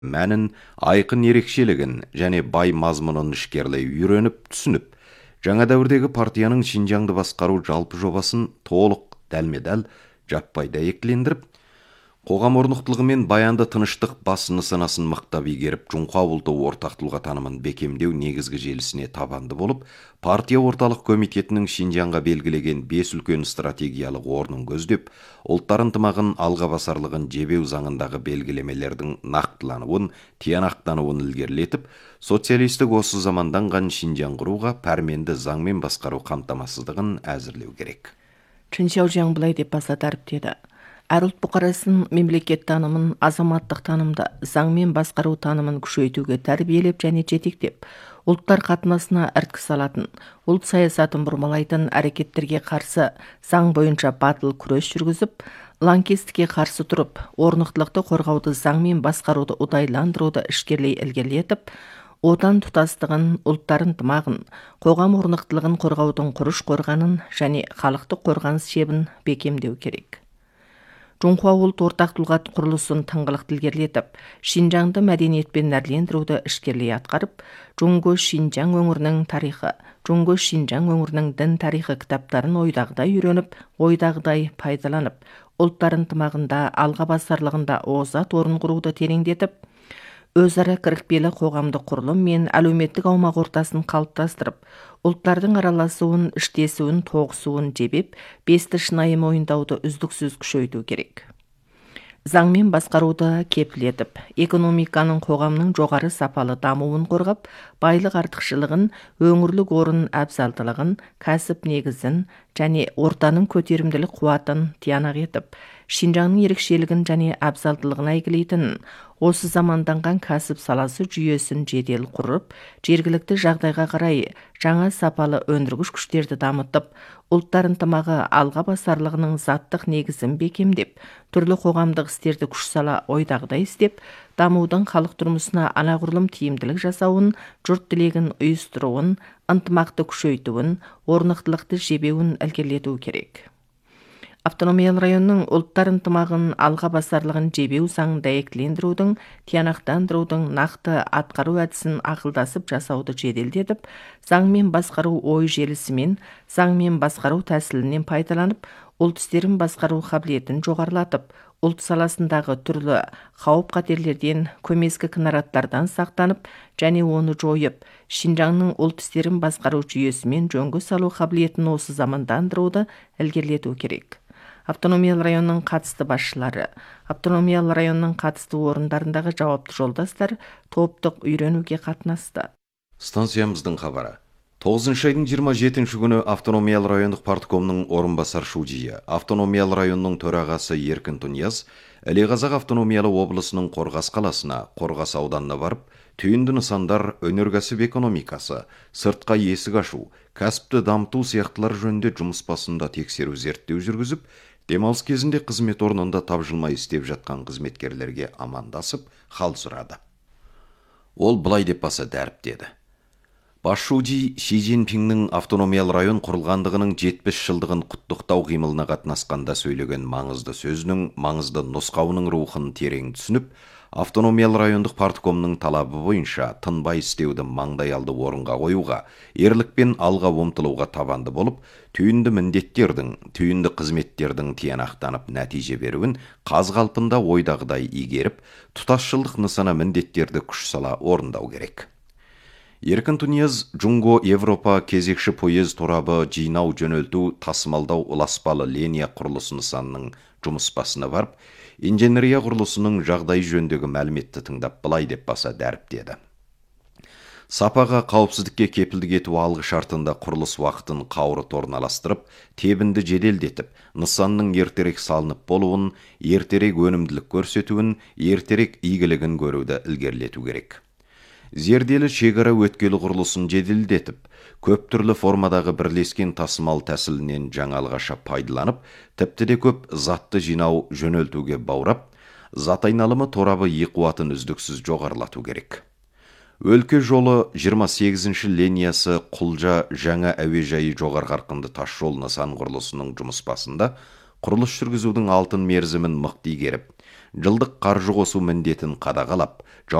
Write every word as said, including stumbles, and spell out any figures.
мәнін, айқын ерекшелігін және бай мазмұнын ішкерлей үйреніп, түсініп, жаңа дәуірдегі партияның Шинжаңды басқару жалпы жобасын толық дәлме-дәл жаппай дәйектілендіріп, қоғам орнықтылығы мен баянды тыныштық бас нысанасын мықтап игеріп, Жоңқа ұлты ортақ тұлға танымын бекемдеу негізгі желісіне табанды болып, партия орталық комитетінің Шинжаңға белгілеген бес үлкен стратегиялық орнын көздеп, ұлттар ынтымағын алға басарлығын жебеу заңындағы белгілемелердің нақтылануын, тиянақтануын ілгерілетіп, социалистік осы заманданған Шинжаң құруға пәрменді заңмен басқару қамтамасыздығын әзірлеу керек. Чыншаужаң былай деп баса дәріптеді. Әр ұлт бұқарасын мемлекет танымын, азаматтық танымды, заңмен басқару танымын күшейтуге тәрбиелеп және жетектеп, ұлттар қатынасына ірткі салатын, ұлт саясатын бұрмалайтын әрекеттерге қарсы заң бойынша батыл күрес жүргізіп, лаңкестікке қарсы тұрып, орнықтылықты қорғауды, заңмен басқаруды ұдайландыруды ішкерлей ілгерілетіп, отан тұтастығын, ұлттар ынтымағын, қоғам орнықтылығын қорғаудың құрыш қорғанын және халықтық қорғаныс шебін бекемдеу керек. Жоңқа ұлт ортақ тұлға құрылысын тыңғылықты ілгерілетіп, Шинжаңды мәдениетпен нәрлендіруді ішкерлей атқарып, Жоңго Шинжаң өңірінің тарихы, Жоңго Шинжаң өңірінің дін тарихы кітаптарын ойдағыдай үйреніп, ойдағыдай пайдаланып, ұлттар ынтымағында, алға басарлығында озат орын құруды тереңдетіп, өзара кірікпелі қоғамдық құрылым мен әлеуметтік аумақ ортасын қалыптастырып, ұлттардың араласуын, іштесуін, тоғысуын жебеп, бесті шынайы мойындауды үздіксіз күшейту керек. Заңмен басқаруды кепілетіп, экономиканың қоғамның жоғары сапалы дамуын қорғап, байлық артықшылығын, өңірлік орын әбзалдылығын, кәсіп негізін және ортаның көтерімділік қуатын тиянақ етіп, Шинжаңның ерекшелігін және әбзалдылығын әйгілейтін, осы заманданған кәсіп саласы жүйесін жедел құрып, жергілікті жағдайға қарай жаңа сапалы өндіргіш күштерді дамытып, ұлттар ынтымағы алға басарлығының заттық негізін бекемдеп, түрлі қоғамдық істерді күш сала ойдағыдай істеп, дамудың халық тұрмысына анағұрлым тиімділік жасауын, жұрт тілегін ұйыстыруын, ынтымақты күшейтуін, орнықтылықты жебеуін ілгерілету керек. Автономиялы районның ұлттар ынтымағын алға басарлығын жебеу заңын дәйектілендірудің, тиянақтандырудың нақты атқару әдісін ақылдасып жасауды жеделдетіп, заңмен басқару ой желісімен, заңмен басқару тәсілінен пайдаланып, ұлт істерін басқару қабілетін жоғарылатып, ұлт саласындағы түрлі қауіп-қатерлерден, көмескі кінараттардан сақтанып және оны жойып, Шинжаңның ұлт істерін басқару жүйесімен жөнге салу қабілетін осы замандандыруды ілгерілету керек. Автономиялы районның қатысты басшылары, автономиялы районның қатысты орындарындағы жауапты жолдастар топтық үйренуге қатынасты. Станциямыздың хабары. тоғызыншы айдың жиырма жетінші күні автономиялы райондық парткомның орынбасар шудийі, автономиялы районның төрағасы Еркін Тұнияз, Іле-Қазақ автономиялы облысының Қорғас қаласына, Қорғас ауданына барып, түйінді нысандар, өнеркәсіп экономикасы, сыртқа есік ашу, кәсіпті дамыту сияқтылар жөнінде жұмыс басында тексеру зерттеу жүргізіп, демалыс кезінде қызмет орнында тапжылмай істеп жатқан қызметкерлерге амандасып, хал сұрады. Ол былай деп баса дәріптеді. Бас шуди Ши Цзиньпиннің автономиялы район құрылғандығының жетпіс жылдығын құттықтау қимылына қатынасқанда сөйлеген маңызды сөзінің, маңызды нұсқауының рухын терең түсініп, автономиялы райондық парткомның талабы бойынша тынбай істеуді маңдайалды орынға қоюға, ерлікпен алға ұмтылуға табанды болып, түйінді міндеттердің, түйінді қызметтердің тиянақтанып нәтиже беруін қаз қалпында ойдағыдай игеріп, тұтасшылдық нысана міндеттерді күш сала орындау керек. Еркін Тұнияз Джунго Европа кезекші поезд торабы жинау жөнелту тасымалдау ұласпалы линия құрылысы нысанының жұмыс басына барып, инженерия құрылысының жағдай жөндегі мәліметті тыңдап былай деп баса дәріптеді. Сапаға қауіпсіздікке кепілдік ету алғы шартында құрылыс уақытын қауырт орналастырып, тебінді жеделдетіп, нысанның ертерек салынып болуын, ертерек өнімділік көрсетуін, ертерек игілігін көруді ілгерілету керек. Зерделі шекара өткелі құрылысын жеделдетіп, көп түрлі формадағы бірлескен тасымал тәсілінен жаңалғаша пайдаланып, тіпті де көп затты жинау жөнелтуге баурап, зат айналымы торабы қуатын үздіксіз жоғарылату керек. Өлке жолы жиырма сегізінші линиясы Құлжа жаңа әуежайы жоғары қарқынды тас жол нысан құрылысының жұмыс басында құрылыс жүргізудің алтын мерзімін мықты игеріп, жылдық қаржы қосу міндетін қадағалап,